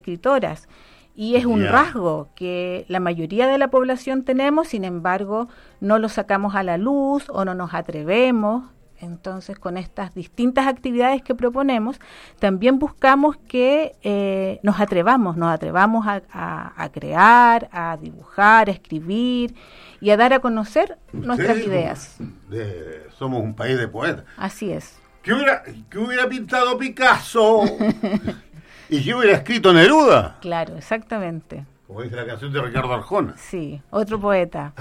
escritoras. Y es un rasgo que la mayoría de la población tenemos, sin embargo, no lo sacamos a la luz o no nos atrevemos. Entonces, con estas distintas actividades que proponemos, también buscamos que nos atrevamos a crear, a dibujar, a escribir y a dar a conocer nuestras ideas. Somos un país de poetas. Así es. ¿Qué hubiera pintado Picasso? ¿Y qué hubiera escrito Neruda? Claro, exactamente. Como dice la canción de Ricardo Arjona. Sí, otro poeta.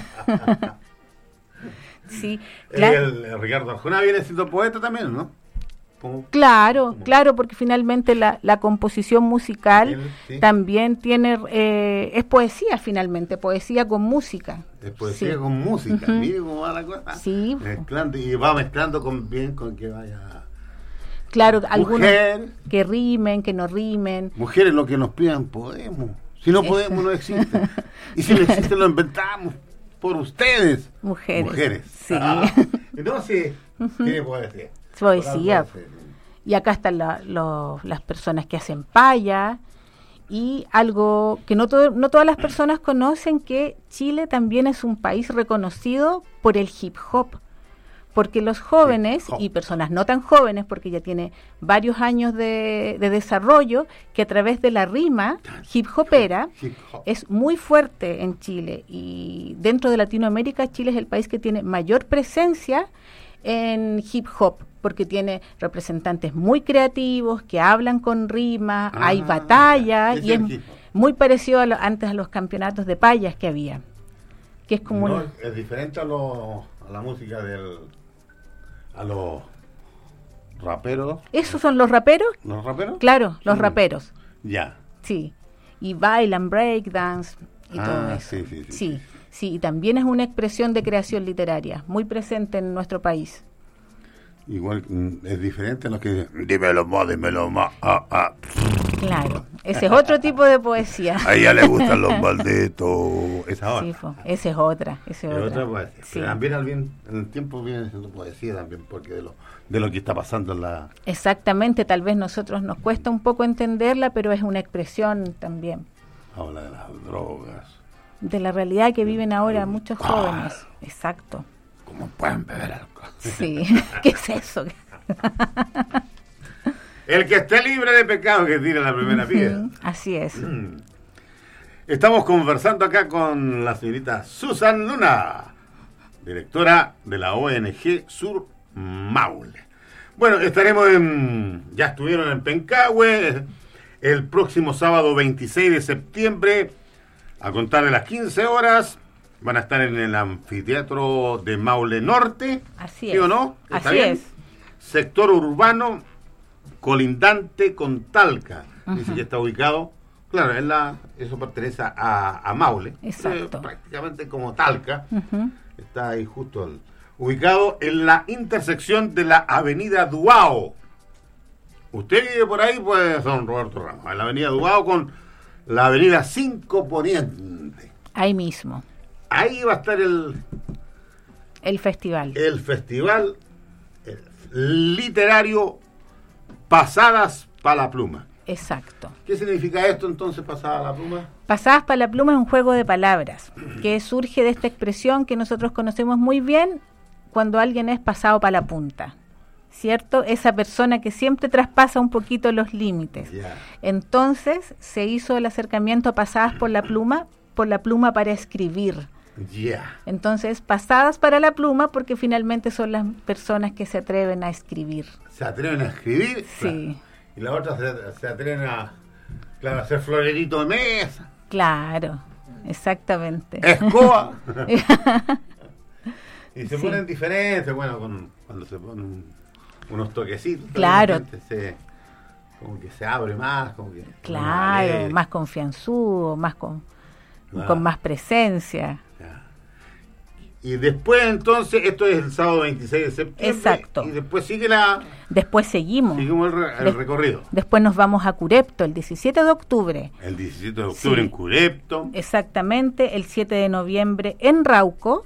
Sí, claro. El Ricardo Arjona viene siendo poeta también, ¿no? Claro, porque finalmente la composición musical también tiene, es poesía finalmente, poesía con música. Es poesía con música, mire cómo va la cosa. Sí. Mezclando, y va mezclando con que vaya... Claro, algunos que rimen, que no rimen. Mujeres, lo que nos pidan, podemos. Si no podemos, no existe. Y si no existe, lo inventamos. Por ustedes. Mujeres. Sí. Entonces, ¿qué poesía? Poesía. Y acá están las personas que hacen paya. Y algo que no todas las personas conocen, que Chile también es un país reconocido por el hip hop. Porque los jóvenes y personas no tan jóvenes, porque ya tiene varios años de desarrollo, que a través de la rima hip hopera es muy fuerte en Chile. Y dentro de Latinoamérica, Chile es el país que tiene mayor presencia en hip hop, porque tiene representantes muy creativos, que hablan con rima, hay batalla, y es muy parecido antes a los campeonatos de payas que había. Que es como es diferente a la música a los raperos. ¿Esos son los raperos? ¿Los raperos? Claro, los raperos. Ya. Sí. Y bailan breakdance y todo eso. Sí, y también es una expresión de creación literaria, muy presente en nuestro país. Igual es diferente a los que dímelo más. Claro, ese es otro tipo de poesía. A ella le gustan los malditos. Esa otra. Sí, esa es otra. Es otra poesía. Sí. Pero también en el tiempo viene siendo poesía también, porque de lo que está pasando en la... Exactamente, tal vez nosotros nos cuesta un poco entenderla, pero es una expresión también. Habla de las drogas. De la realidad que viven ahora muchos jóvenes. Exacto. ¿Cómo pueden beber alcohol? Sí, ¿qué es eso? El que esté libre de pecado que tire la primera piedra. Así es. Estamos conversando acá con la señorita Susan Luna, directora de la ONG Sur Maule. Bueno, ya estuvieron en Pencahue el próximo sábado 26 de septiembre, a contar de las 15 horas. Van a estar en el anfiteatro de Maule Norte. Así es. ¿Sí o no? ¿Está bien? Es. Sector urbano colindante con Talca. Dice que está ubicado. Claro, eso pertenece a Maule. Exacto. Prácticamente como Talca. Está ahí justo ubicado en la intersección de la avenida Duao. Usted vive por ahí, pues, don Roberto Ramos. En la avenida Duao con la avenida 5 Poniente. Ahí mismo. Ahí va a estar el festival. El festival literario Pasadas para la Pluma. Exacto. ¿Qué significa esto entonces, Pasadas para la Pluma? Pasadas para la Pluma es un juego de palabras que surge de esta expresión que nosotros conocemos muy bien cuando alguien es pasado para la punta, ¿cierto? Esa persona que siempre traspasa un poquito los límites. Entonces se hizo el acercamiento a Pasadas por la Pluma para escribir. Entonces, pasadas para la pluma, porque finalmente son las personas que se atreven a escribir. ¿Se atreven a escribir? Sí. Claro. Y las otras se atreven a hacer florerito de mesa. Claro, exactamente. Escoba. Y se ponen diferentes, bueno, cuando se ponen unos toquecitos. Claro. Como que se abre más, como que... Claro, más confianzudo, más con más presencia. Y después, entonces, esto es el sábado 26 de septiembre. Exacto. Y después Después seguimos. Seguimos el recorrido. Después nos vamos a Curepto, el 17 de octubre. El 17 de octubre en Curepto. Exactamente, el 7 de noviembre en Rauco.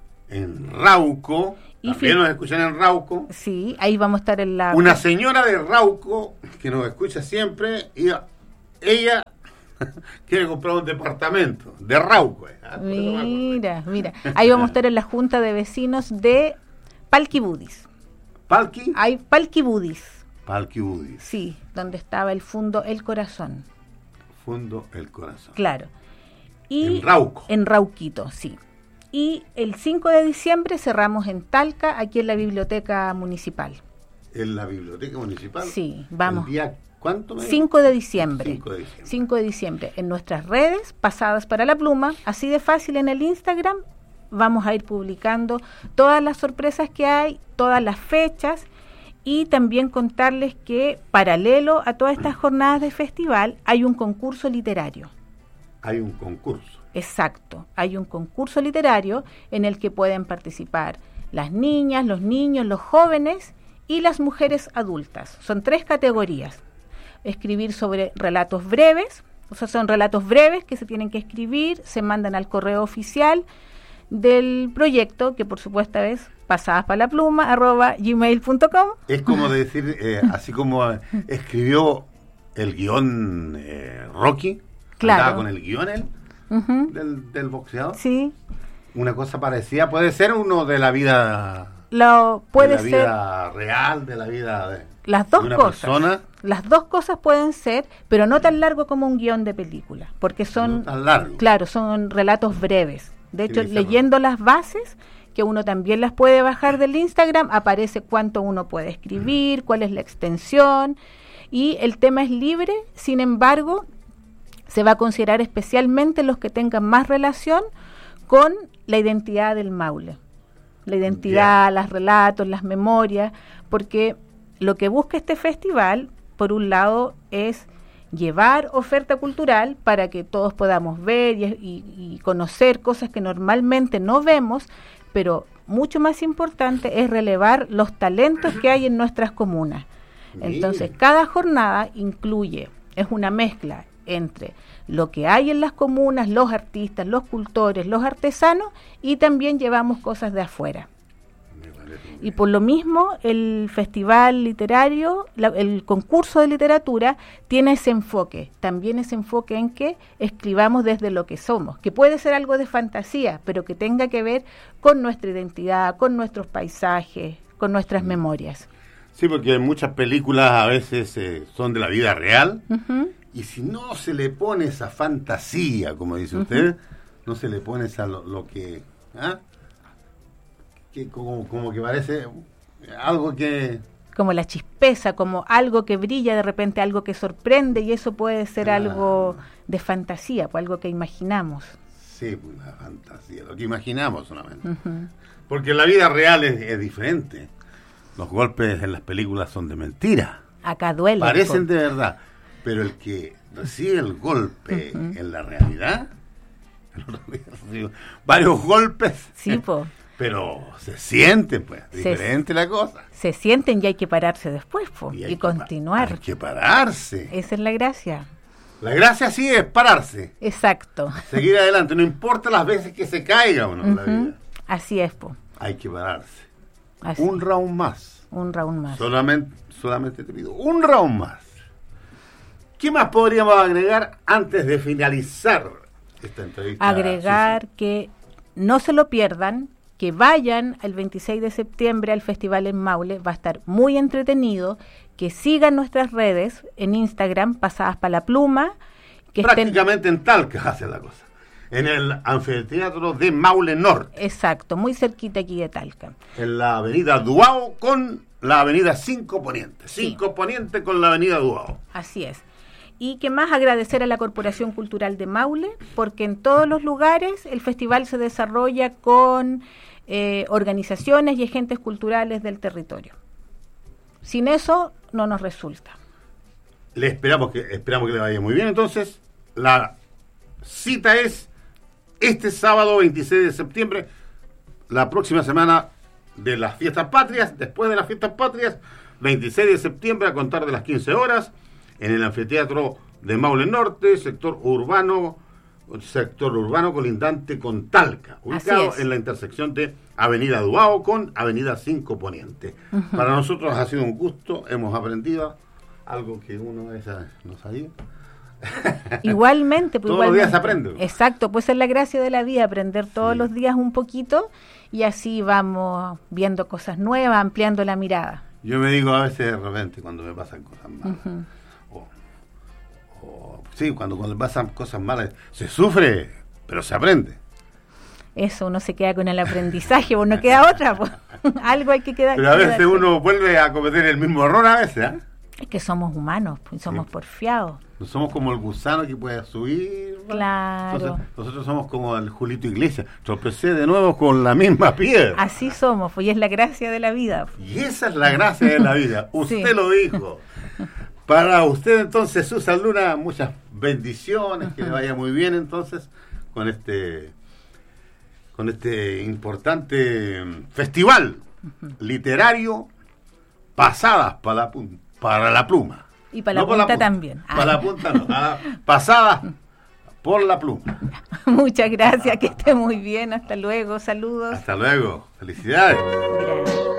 También nos escuchan en Rauco. Sí, ahí vamos a estar en la... Una señora de Rauco, que nos escucha siempre, ella quiere comprar un departamento de Rauco. Mira. Ahí vamos a estar en la Junta de Vecinos de Palquibudis. ¿Palqui? Hay Palquibudis. Palquibudis. Sí, donde estaba el Fundo El Corazón. Fundo El Corazón. Claro. Y en Rauco. En Rauquito, sí. Y el 5 de diciembre cerramos en Talca, aquí en la Biblioteca Municipal. ¿En la Biblioteca Municipal? Sí, vamos. ¿El día cuánto? 5 de diciembre. 5 de diciembre. 5 de diciembre. En nuestras redes, Pasadas para la Pluma, así de fácil en el Instagram, vamos a ir publicando todas las sorpresas que hay, todas las fechas, y también contarles que paralelo a todas estas jornadas de festival hay un concurso literario. Hay un concurso. Exacto, hay un concurso literario en el que pueden participar las niñas, los niños, los jóvenes y las mujeres adultas. Son 3 categorías. Escribir sobre relatos breves, o sea, son relatos breves que se tienen que escribir, se mandan al correo oficial del proyecto, que por supuesto es pasadaspalapluma@gmail.com. Es como decir, así como escribió el guión Rocky, claro. Andaba con el guión él, del boxeador. Sí. Una cosa parecida, puede ser uno de la vida, puede de la ser vida real, de la vida de las dos una cosas. persona. Las dos cosas pueden ser, pero no tan largo como un guión de película, porque son, no tan largo. Claro, son relatos breves. De hecho, Tiene que ser leyendo las bases, que uno también las puede bajar del Instagram, aparece cuánto uno puede escribir, cuál es la extensión, y el tema es libre. Sin embargo, se va a considerar especialmente los que tengan más relación con la identidad del Maule. La identidad, los relatos, las memorias, porque lo que busca este festival, por un lado, es llevar oferta cultural para que todos podamos ver y conocer cosas que normalmente no vemos, pero mucho más importante es relevar los talentos que hay en nuestras comunas. Entonces, cada jornada es una mezcla entre lo que hay en las comunas, los artistas, los cultores, los artesanos, y también llevamos cosas de afuera. Y por lo mismo el festival literario, el concurso de literatura tiene ese enfoque, también ese enfoque en que escribamos desde lo que somos, que puede ser algo de fantasía, pero que tenga que ver con nuestra identidad, con nuestros paisajes, con nuestras memorias. Sí, porque muchas películas a veces son de la vida real, y si no se le pone esa fantasía, como dice usted, no se le pone esa lo que... que como que parece algo que... Como la chispeza, como algo que brilla de repente, algo que sorprende, y eso puede ser algo de fantasía, pues algo que imaginamos. Sí, pues la fantasía, lo que imaginamos solamente. Porque la vida real es diferente. Los golpes en las películas son de mentira. Acá duele. Parecen de verdad, pero el que recibe el golpe en la realidad, varios golpes... Sí, pues. Pero se sienten, pues, diferente la cosa. Se sienten y hay que pararse después, y continuar. Hay que pararse. Esa es la gracia. La gracia sí es pararse. Exacto. Seguir adelante, no importa las veces que se caiga uno en la vida. Así es, po. Hay que pararse. Así. Un round más. Un round más. Solamente te pido un round más. ¿Qué más podríamos agregar antes de finalizar esta entrevista? Agregar que no se lo pierdan, que vayan el 26 de septiembre al Festival en Maule, va a estar muy entretenido, que sigan nuestras redes en Instagram, Pasadas para la Pluma. Que prácticamente en Talca hace la cosa, en el anfiteatro de Maule Norte. Exacto, muy cerquita aquí de Talca. En la avenida Duao con la avenida 5 Poniente. 5 Poniente con la avenida Duao. Así es. Y que más, agradecer a la Corporación Cultural de Maule, porque en todos los lugares el festival se desarrolla con organizaciones y agentes culturales del territorio. Sin eso no nos resulta. Esperamos que le vaya muy bien. Entonces, la cita es este sábado 26 de septiembre, la próxima semana de las Fiestas Patrias, después de las Fiestas Patrias, 26 de septiembre a contar de las 15 horas, en el anfiteatro de Maule Norte, sector urbano colindante con Talca, ubicado en la intersección de Avenida Duao con Avenida 5 Poniente. Para nosotros ha sido un gusto, hemos aprendido algo que uno no sabía. Igualmente. Pues, todos los días se aprende. Exacto, pues es la gracia de la vida, aprender todos los días un poquito y así vamos viendo cosas nuevas, ampliando la mirada. Yo me digo a veces de repente cuando me pasan cosas malas, sí, cuando me pasan cosas malas, se sufre, pero se aprende. Eso, uno se queda con el aprendizaje, pues no queda otra, pues. Algo hay que quedar. Pero a veces uno vuelve a cometer el mismo error a veces, ¿eh? Es que somos humanos, pues, somos porfiados. No somos como el gusano que puede subir. Claro. Entonces, nosotros somos como el Julito Iglesias. Tropecé de nuevo con la misma piedra. Así somos, pues, y es la gracia de la vida. Y esa es la gracia de la vida. Usted lo dijo. Para usted entonces, Susan Luna, muchas bendiciones, que le vaya muy bien entonces con este importante festival literario, Pasadas para la Pluma. Y para la punta también. Para la punta no, Pasadas por la Pluma. Muchas gracias, que esté muy bien, hasta luego, saludos. Hasta luego, felicidades. Gracias.